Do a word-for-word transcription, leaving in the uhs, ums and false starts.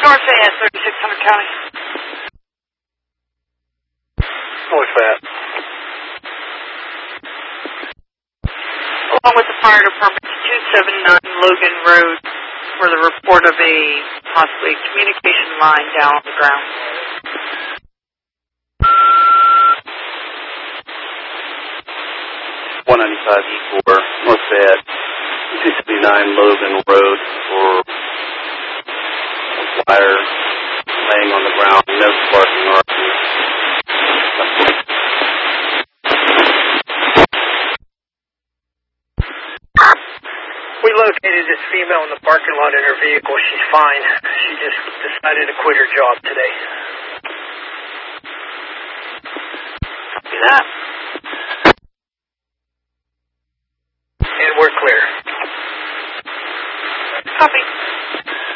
North Fayette, thirty-six hundred County. North Fayette. Along with the fire department, two seventy-nine Logan Road for the report of a possibly communication line down on the ground. one ninety-five E four, North Fayette, two seventy-nine Logan Road for a wire laying on the ground, no sparking or We located this female in the parking lot in her vehicle. She's fine. She just decided to quit her job today. Copy that.